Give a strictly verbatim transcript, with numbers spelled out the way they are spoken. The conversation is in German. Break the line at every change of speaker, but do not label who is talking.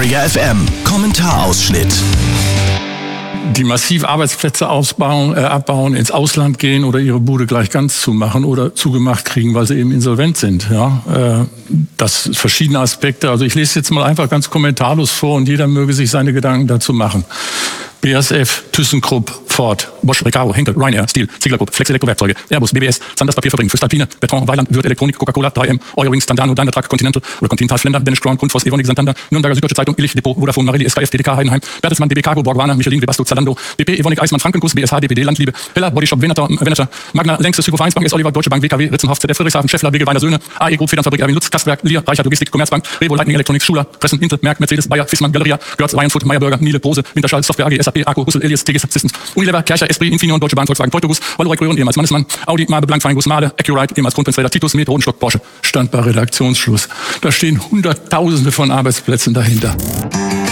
Area F M. Kommentarausschnitt.
Die massiv Arbeitsplätze ausbauen, äh, abbauen, ins Ausland gehen oder ihre Bude gleich ganz zumachen oder zugemacht kriegen, weil sie eben insolvent sind. Ja, äh, das verschiedene Aspekte. Also ich lese jetzt mal einfach ganz kommentarlos vor und jeder möge sich seine Gedanken dazu machen. B A S F, ThyssenKrupp, Ford, Bosch, Recaro, Henkel, Ryanair, Steel, Ziegler Group, Flex Elektrowerkzeuge, Airbus, B B S, Sanders Papierfabrik, Voestalpine, Beton, Weiland, Würth Elektronik, Coca-Cola, drei M, Eurowings, Tandano, Daimler Truck, Continental oder Continental Flender, Danish Crown, Grundfos, Evonik, Santander, Nürnberger Süddeutsche Zeitung, Illich, Depot, Vodafone, Marelli, S K F, D D K, Heidenheim, Bertelsmann, B B Cargo, Borgwana, Michelin, Webasto, Zalando, B P, Evonik, Eismann, Frankenguss, B S H, D P D, Landliebe, Heller, Bodyshop, Venator, Venator, Magna, Längstes, Hypo-Vereinsbank, S. Oliver, Deutsche Bank, W K W, Ritzenhoff, Z D F, Friedrichshafen, Scheffler, Wege, Weiner Söhne, A E Group, Federnfabrik, Erwin Lutz, Kastwerk, Lier, Reichert Logistik, Commerzbank, Revo, Lightning Electronics, Schuler, Pressen, Intel, Merck, Mercedes, Bayer, Fissmann, Galeria, Görz, Ryanfood, Meyerburger, Miele, Pose, Winterschall, Software A G, S A P, Akku, Hussel, Elias, T G S Systems, Unilever, Kercher, Esprit, Infineon, Deutsche Bahn, Volkswagen, Teutogus, Valorec, Röhren, ehemals Mannesmann, Audi, Mabe, Blank, Feinguss, Mahle, Accurite, ehemals Kronprinzfelder, Titus, Metro, Rodenstock, Porsche. Stand bei Redaktionsschluss. Da stehen Hunderttausende von Arbeitsplätzen dahinter.